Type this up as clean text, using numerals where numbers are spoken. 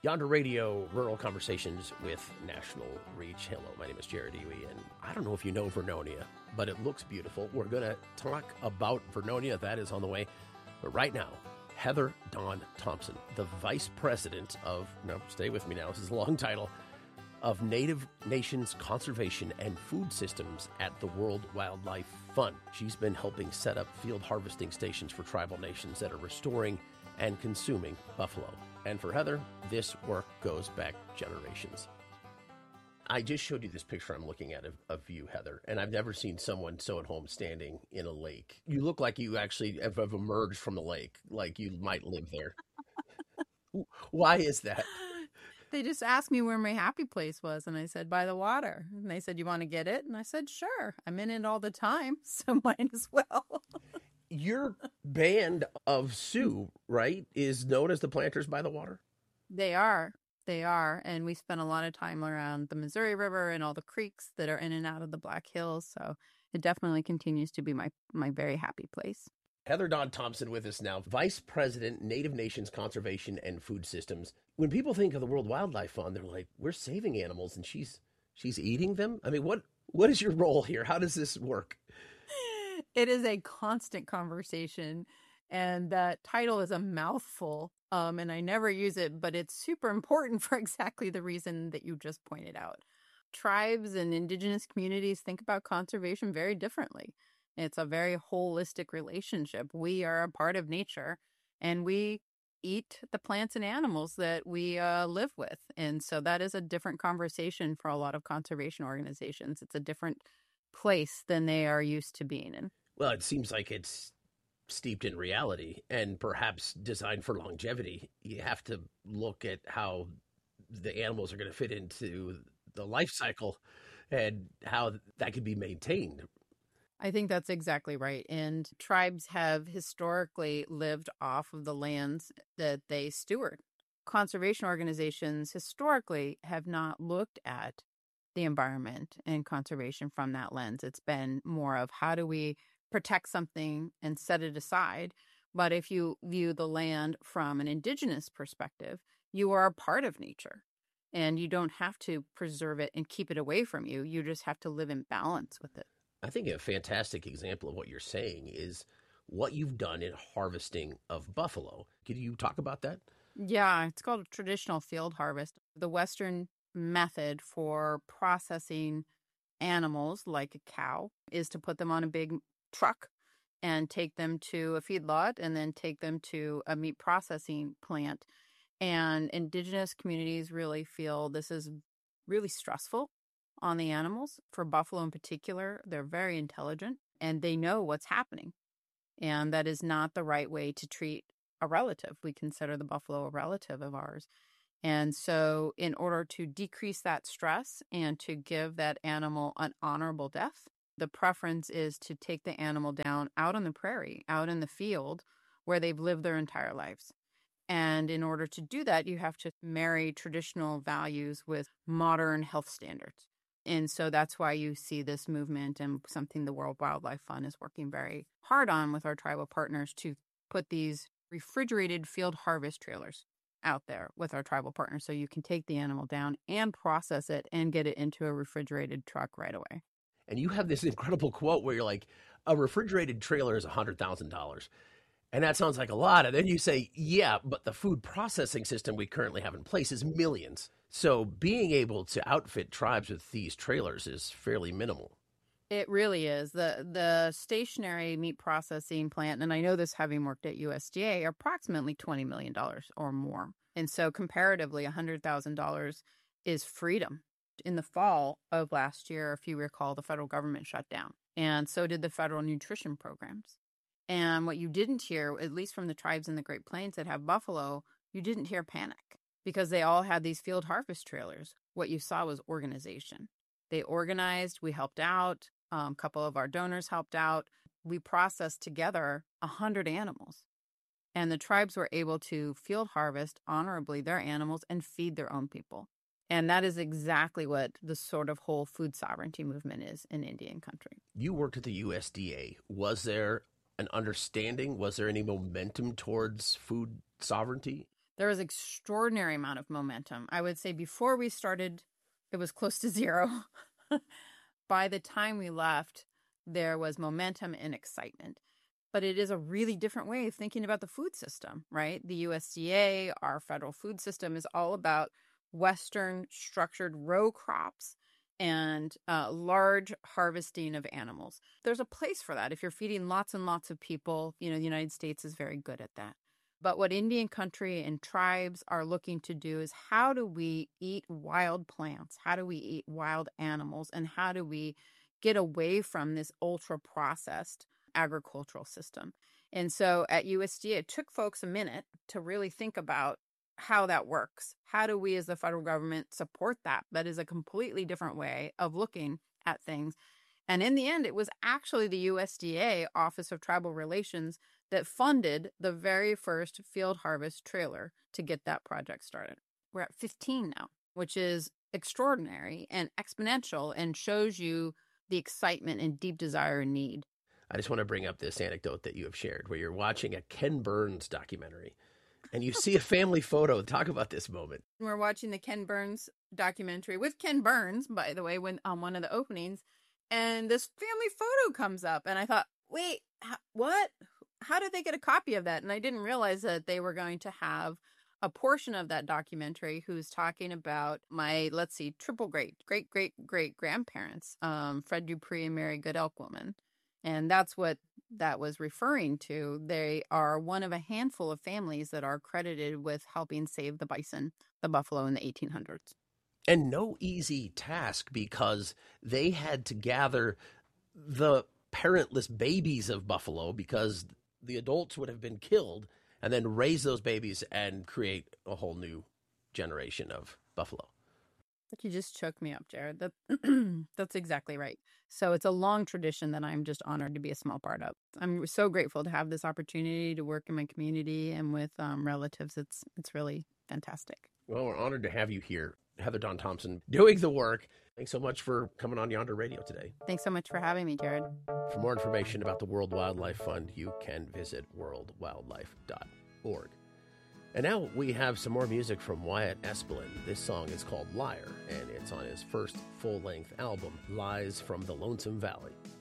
Yonder Radio, Rural Conversations with National Reach. Hello, my name is Jared Ewey, and I don't know if you know Vernonia, but it looks beautiful. We're going to talk about Vernonia. That is on the way. But right now, Heather Dawn Thompson, the Vice President of, stay with me now, this is a long title, of Native Nations Conservation and Food Systems at the World Wildlife Fund. She's been helping set up field harvesting stations for tribal nations that are restoring and consuming buffalo. And for Heather, this work goes back generations. I just showed you this picture I'm looking at of you, Heather, and I've never seen someone so at home standing in a lake. You look like you actually have emerged from the lake, like you might live there. Why is that? They just asked me where my happy place was, and I said, by the water. And they said, you want to get it? And I said, sure. I'm in it all the time, so might as well. Your band of Sioux, right, is known as the Planters by the Water? They are. They are. And we spend a lot of time around the Missouri River and all the creeks that are in and out of the Black Hills. So it definitely continues to be my very happy place. Heather Dawn Thompson with us now, Vice President, Native Nations Conservation and Food Systems. When people think of the World Wildlife Fund, they're like, we're saving animals and she's eating them? I mean, what is your role here? How does this work? It is a constant conversation, and that title is a mouthful, and I never use it, but it's super important for exactly the reason that you just pointed out. Tribes and indigenous communities think about conservation very differently. It's a very holistic relationship. We are a part of nature, and we eat the plants and animals that we live with. And so that is a different conversation for a lot of conservation organizations. It's a different place than they are used to being in. Well, it seems like it's steeped in reality and perhaps designed for longevity. You have to look at how the animals are going to fit into the life cycle and how that can be maintained. I think that's exactly right. And tribes have historically lived off of the lands that they steward. Conservation organizations historically have not looked at the environment and conservation from that lens. It's been more of how do we protect something and set it aside. But if you view the land from an indigenous perspective, you are a part of nature and you don't have to preserve it and keep it away from you. You just have to live in balance with it. I think a fantastic example of what you're saying is what you've done in harvesting of buffalo. Could you talk about that? Yeah, it's called a traditional field harvest. The Western method for processing animals like a cow is to put them on a big truck and take them to a feedlot and then take them to a meat processing plant. And indigenous communities really feel this is really stressful on the animals. For buffalo in particular, they're very intelligent and they know what's happening. And that is not the right way to treat a relative. We consider the buffalo a relative of ours. And so in order to decrease that stress and to give that animal an honorable death, the preference is to take the animal down out on the prairie, out in the field where they've lived their entire lives. And in order to do that, you have to marry traditional values with modern health standards. And so that's why you see this movement and something the World Wildlife Fund is working very hard on with our tribal partners to put these refrigerated field harvest trailers out there with our tribal partners so you can take the animal down and process it and get it into a refrigerated truck right away. And you have this incredible quote where you're like, a refrigerated trailer is $100,000. And that sounds like a lot. And then you say, yeah, but the food processing system we currently have in place is millions. So being able to outfit tribes with these trailers is fairly minimal. It really is. The stationary meat processing plant, and I know this having worked at USDA, are approximately $20 million or more. And so comparatively, $100,000 is freedom. In the fall of last year, if you recall, the federal government shut down. And so did the federal nutrition programs. And what you didn't hear, at least from the tribes in the Great Plains that have buffalo, you didn't hear panic because they all had these field harvest trailers. What you saw was organization. They organized, we helped out, a couple of our donors helped out. We processed together 100 animals. And the tribes were able to field harvest honorably their animals and feed their own people. And that is exactly what the sort of whole food sovereignty movement is in Indian country. You worked at the USDA. Was there an understanding? Was there any momentum towards food sovereignty? There was extraordinary amount of momentum. I would say before we started, it was close to zero. By the time we left, there was momentum and excitement. But it is a really different way of thinking about the food system, right? The USDA, our federal food system, is all about Western structured row crops and large harvesting of animals. There's a place for that. If you're feeding lots and lots of people, the United States is very good at that. But what Indian country and tribes are looking to do is, how do we eat wild plants? How do we eat wild animals? And how do we get away from this ultra-processed agricultural system? And so at USDA, it took folks a minute to really think about how that works. How do we as the federal government support that? That is a completely different way of looking at things. And in the end, it was actually the USDA Office of Tribal Relations that funded the very first field harvest trailer to get that project started. We're at 15 now, which is extraordinary and exponential, and shows you the excitement and deep desire and need. I just want to bring up this anecdote that you have shared, where you're watching a Ken Burns documentary and you see a family photo. Talk about this moment. We're watching the Ken Burns documentary with Ken Burns, by the way, when on one of the openings, and this family photo comes up, and I thought, wait, what? How did they get a copy of that? And I didn't realize that they were going to have a portion of that documentary who's talking about my, triple great grandparents, Fred Dupree and Mary Good Elk Woman. And that's what that was referring to. They are one of a handful of families that are credited with helping save the bison, the buffalo, in the 1800s. And no easy task, because they had to gather the parentless babies of buffalo, because the adults would have been killed, and then raise those babies and create a whole new generation of buffalo. You just choked me up, Jared. That's exactly right. So it's a long tradition that I'm just honored to be a small part of. I'm so grateful to have this opportunity to work in my community and with relatives. It's really fantastic. Well, we're honored to have you here, Heather Dawn Thompson, doing the work. Thanks so much for coming on Yonder Radio today. Thanks so much for having me, Jared. For more information about the World Wildlife Fund, you can visit worldwildlife.org. And now we have some more music from Wyatt Espelin. This song is called Liar, and it's on his first full-length album, Lies from the Lonesome Valley.